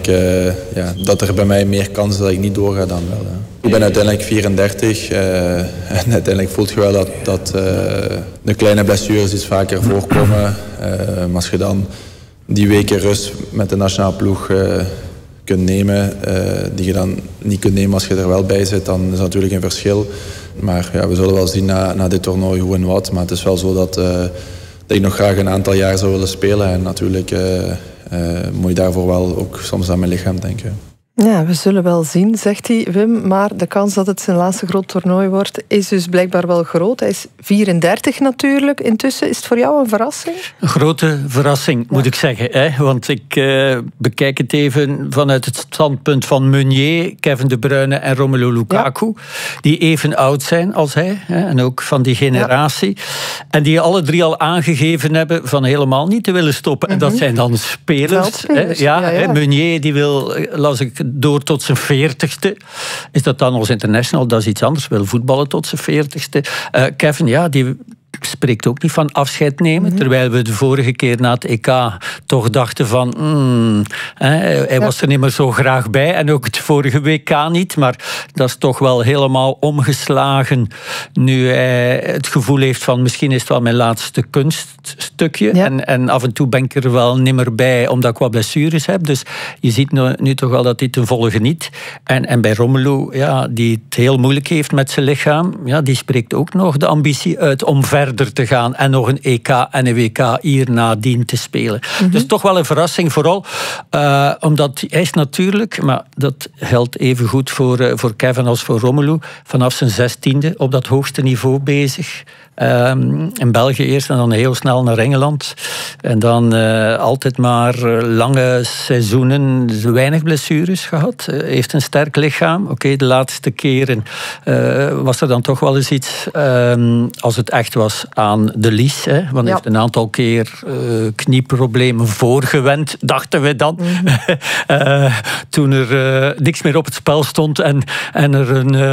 dat er bij mij meer kans is dat ik niet doorga dan wel. Hè. Ik ben uiteindelijk 34 en uiteindelijk voelt je wel dat de kleine blessures iets vaker voorkomen. Maar als je dan die weken rust met de nationale ploeg kunt nemen, die je dan niet kunt nemen als je er wel bij zit, dan is dat natuurlijk een verschil. Maar ja, we zullen wel zien na dit toernooi hoe en wat. Maar het is wel zo dat ik nog graag een aantal jaar zou willen spelen. En natuurlijk moet je daarvoor wel ook soms aan mijn lichaam denken. Ja, we zullen wel zien, zegt hij, Wim. Maar de kans dat het zijn laatste groot toernooi wordt, is dus blijkbaar wel groot. Hij is 34 natuurlijk. Intussen, is het voor jou een verrassing? Een grote verrassing, moet ik zeggen. Hè? Want ik bekijk het even vanuit het standpunt van Meunier, Kevin De Bruyne en Romelu Lukaku. Ja. Die even oud zijn als hij. Hè? En ook van die generatie. Ja. En die alle drie al aangegeven hebben van helemaal niet te willen stoppen. En dat zijn dan spelers. Hè? Ja. Meunier, die wil, las ik, door tot zijn 40ste. Is dat dan als international? Dat is iets anders. Wil voetballen tot zijn 40ste. Kevin, die spreekt ook niet van afscheid nemen. Terwijl we de vorige keer na het EK toch dachten van hij was er niet meer zo graag bij. En ook het vorige WK niet. Maar dat is toch wel helemaal omgeslagen. Nu hij het gevoel heeft van misschien is het wel mijn laatste kunststukje. Ja. En af en toe ben ik er wel niet meer bij omdat ik wat blessures heb. Dus je ziet nu toch wel dat hij ten volle geniet. En bij Romelu, die het heel moeilijk heeft met zijn lichaam, die spreekt ook nog de ambitie uit om verder te gaan en nog een EK en een WK hier nadien te spelen. Dus toch wel een verrassing, vooral omdat hij is natuurlijk, maar dat geldt even goed voor Kevin als voor Romelu, vanaf zijn 16e op dat hoogste niveau bezig. In België eerst en dan heel snel naar Engeland. En dan altijd maar lange seizoenen, weinig blessures gehad. Heeft een sterk lichaam. Oké, de laatste keren was er dan toch wel eens iets, als het echt was, aan de lies. Hè, want hij heeft een aantal keer knieproblemen voorgewend, dachten we dan. Toen er niks meer op het spel stond en er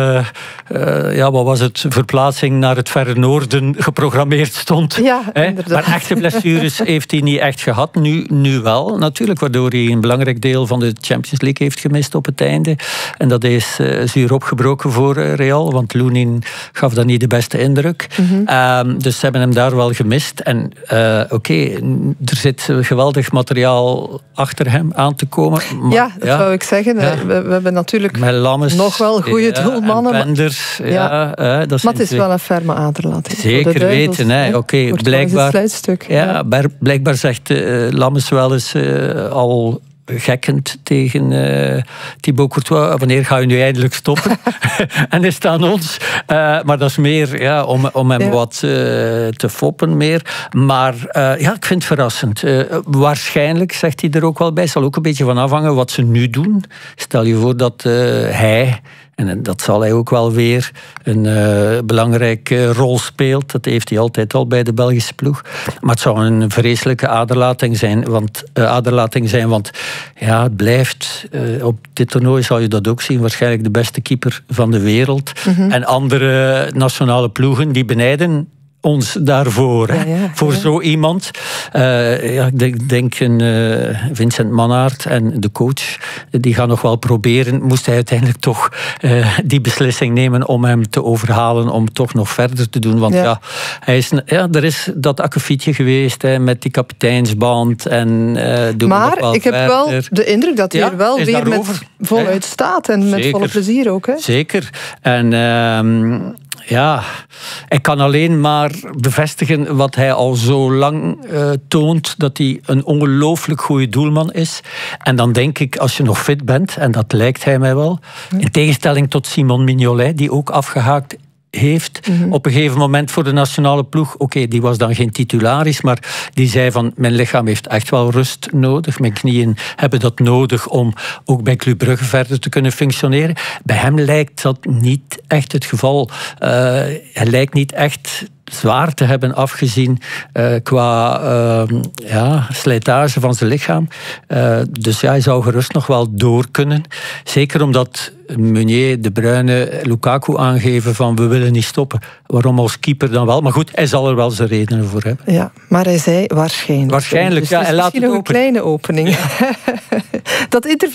een, wat was het, verplaatsing naar het verre noorden geprogrammeerd stond. Ja, maar echte blessures heeft hij niet echt gehad. Nu wel, natuurlijk, waardoor hij een belangrijk deel van de Champions League heeft gemist op het einde. En dat is zuur opgebroken voor Real, want Lunin gaf dan niet de beste indruk. Dus ze hebben hem daar wel gemist. En er zit geweldig materiaal achter hem aan te komen. Maar, dat wou ik zeggen. We hebben natuurlijk nog wel goede doelmannen. Penders, maar het is wel een ferme aderlating. Zeker weten, blijkbaar zegt Lammes wel eens al gekkend tegen Thibaut Courtois, wanneer ga je nu eindelijk stoppen? En is het aan ons. Maar dat is meer om hem wat te foppen meer. Maar ik vind het verrassend. Waarschijnlijk, zegt hij er ook wel bij, zal ook een beetje van afhangen wat ze nu doen. Stel je voor dat hij, en dat zal hij ook wel weer, een belangrijke rol speelt. Dat heeft hij altijd al bij de Belgische ploeg. Maar het zou een vreselijke aderlating zijn. Want het blijft, op dit toernooi zal je dat ook zien, waarschijnlijk de beste keeper van de wereld. En andere nationale ploegen die benijden ons daarvoor, voor zo iemand. Ik denk Vincent Mannaert en de coach, die gaan nog wel proberen, moest hij uiteindelijk toch die beslissing nemen om hem te overhalen, om toch nog verder te doen. Want er is dat akkefietje geweest met die kapiteinsband. En, maar ik heb wel de indruk dat hij er wel weer met voluit staat en met volle plezier ook. Hè? Zeker. En ik kan alleen maar bevestigen wat hij al zo lang toont, dat hij een ongelooflijk goede doelman is. En dan denk ik, als je nog fit bent, en dat lijkt hij mij wel, in tegenstelling tot Simon Mignolet, die ook afgehaakt heeft op een gegeven moment voor de nationale ploeg. Oké, die was dan geen titularis, maar die zei van, mijn lichaam heeft echt wel rust nodig. Mijn knieën hebben dat nodig om ook bij Club Brugge verder te kunnen functioneren. Bij hem lijkt dat niet echt het geval. Hij lijkt niet echt zwaar te hebben afgezien qua slijtage van zijn lichaam. Dus hij zou gerust nog wel door kunnen. Zeker omdat Meunier, De Bruyne, Lukaku aangeven van we willen niet stoppen. Waarom als keeper dan wel? Maar goed, hij zal er wel zijn redenen voor hebben. Ja, maar hij zei waarschijnlijk. Waarschijnlijk, dus hij laat het misschien nog een kleine opening. Dat interview